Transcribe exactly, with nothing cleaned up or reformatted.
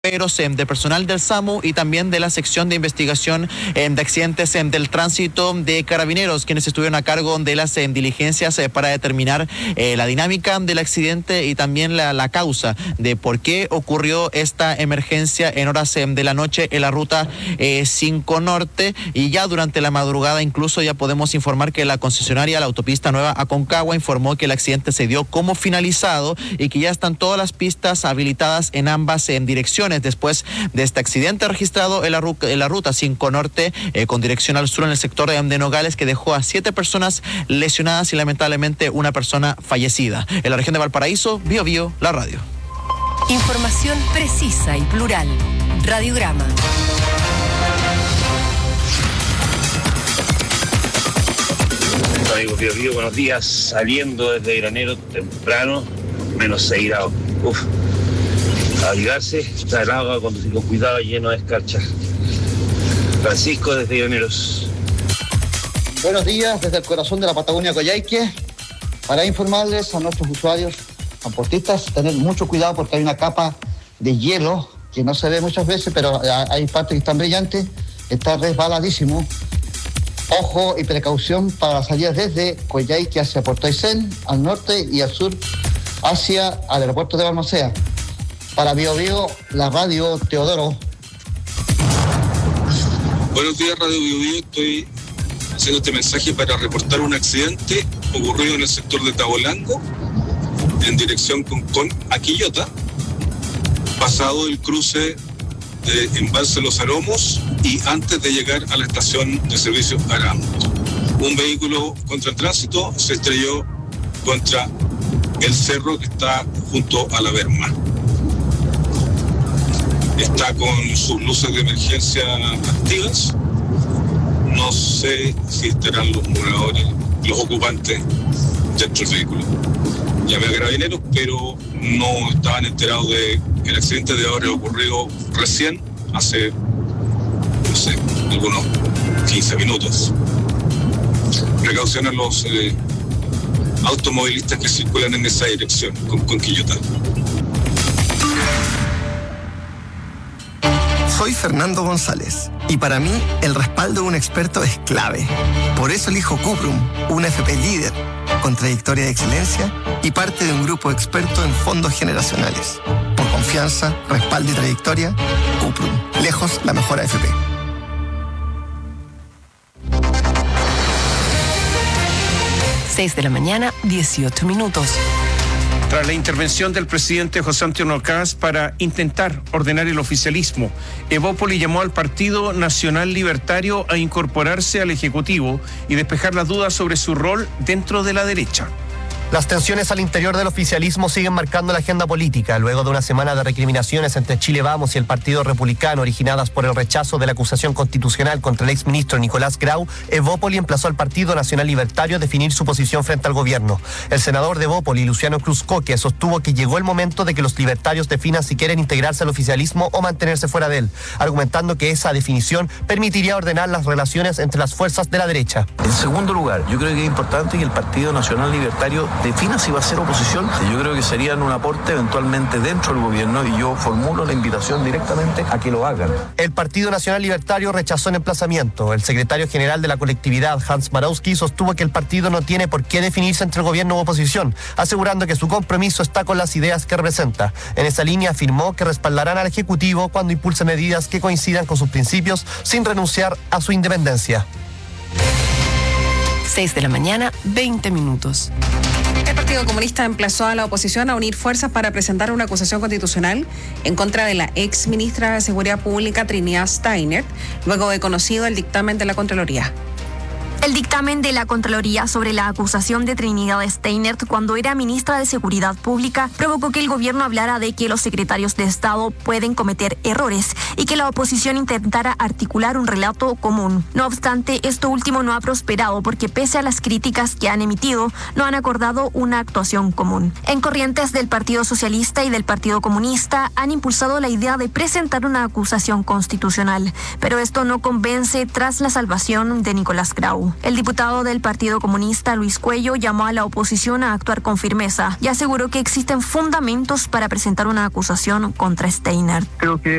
de personal del SAMU y también de la sección de investigación eh, de accidentes eh, del tránsito de Carabineros, quienes estuvieron a cargo de las eh, diligencias eh, para determinar eh, la dinámica del accidente y también la, la causa de por qué ocurrió esta emergencia en horas eh, de la noche en la ruta eh, cinco Norte. Y ya durante la madrugada incluso ya podemos informar que la concesionaria, la autopista Nueva Aconcagua, informó que el accidente se dio como finalizado y que ya están todas las pistas habilitadas en ambas eh, direcciones después de este accidente registrado en la, ru- en la ruta cinco Norte eh, con dirección al sur en el sector de, de Nogales, que dejó a siete personas lesionadas y lamentablemente una persona fallecida. En la región de Valparaíso, Bio Bio, la radio. Información precisa y plural. Radiograma. Amigos Bio Bio, buenos días. Saliendo desde Granero temprano, menos seis grados. Uf. Abrigarse, está el agua, conducir con cuidado, lleno de escarcha. Francisco desde Graneros. Buenos días desde el corazón de la Patagonia Coyhaique, para informarles a nuestros usuarios transportistas tener mucho cuidado porque hay una capa de hielo que no se ve muchas veces, pero hay partes que están brillantes, está resbaladísimo. Ojo y precaución para las salidas desde Coyhaique hacia Puerto Aysén, al norte, y al sur hacia el aeropuerto de Balmaceda. Para Bio Bio, la radio Teodoro. Buenos días, Radio Bio Bio. Estoy haciendo este mensaje para reportar un accidente ocurrido en el sector de Tabolango, en dirección Concón a Quillota, pasado el cruce de Embalse Los Aromos y antes de llegar a la estación de servicio Aramos. Un vehículo contra el tránsito se estrelló contra el cerro que está junto a la berma. Está con sus luces de emergencia activas. No sé si estarán los moradores, los ocupantes dentro del vehículo. Llamé a Carabineros, pero no estaban enterados de que el accidente de haber ocurrido recién, hace, no sé, algunos quince minutos. Precaución a los eh, automovilistas que circulan en esa dirección, con, con Quillota. Soy Fernando González y para mí el respaldo de un experto es clave. Por eso elijo Cuprum, una F P líder, con trayectoria de excelencia y parte de un grupo experto en fondos generacionales. Por confianza, respaldo y trayectoria, Cuprum, lejos la mejor A F P. seis de la mañana, dieciocho minutos. Tras la intervención del presidente José Antonio Kast para intentar ordenar el oficialismo, Evópoli llamó al Partido Nacional Libertario a incorporarse al Ejecutivo y despejar las dudas sobre su rol dentro de la derecha. Las tensiones al interior del oficialismo siguen marcando la agenda política. Luego de una semana de recriminaciones entre Chile Vamos y el Partido Republicano, originadas por el rechazo de la acusación constitucional contra el exministro Nicolás Grau, Evópoli emplazó al Partido Nacional Libertario a definir su posición frente al gobierno. El senador de Evópoli, Luciano Cruzcoque, sostuvo que llegó el momento de que los libertarios definan si quieren integrarse al oficialismo o mantenerse fuera de él, argumentando que esa definición permitiría ordenar las relaciones entre las fuerzas de la derecha. En segundo lugar, yo creo que es importante que el Partido Nacional Libertario defina si va a ser oposición. Yo creo que serían un aporte eventualmente dentro del gobierno y yo formulo la invitación directamente a que lo hagan. El Partido Nacional Libertario rechazó el emplazamiento. El secretario general de la colectividad, Hans Marowski, sostuvo que el partido no tiene por qué definirse entre el gobierno u oposición, asegurando que su compromiso está con las ideas que representa. En esa línea afirmó que respaldarán al Ejecutivo cuando impulse medidas que coincidan con sus principios sin renunciar a su independencia. seis de la mañana, veinte minutos. El Partido Comunista emplazó a la oposición a unir fuerzas para presentar una acusación constitucional en contra de la ex ministra de Seguridad Pública Trinidad Steiner, luego de conocido el dictamen de la Contraloría. El dictamen de la Contraloría sobre la acusación de Trinidad Steiner cuando era ministra de Seguridad Pública provocó que el gobierno hablara de que los secretarios de Estado pueden cometer errores y que la oposición intentara articular un relato común. No obstante, esto último no ha prosperado porque pese a las críticas que han emitido, no han acordado una actuación común. En corrientes del Partido Socialista y del Partido Comunista han impulsado la idea de presentar una acusación constitucional, pero esto no convence tras la salvación de Nicolás Grau. caso. El diputado del Partido Comunista, Luis Cuello, llamó a la oposición a actuar con firmeza y aseguró que existen fundamentos para presentar una acusación contra Steiner. Creo que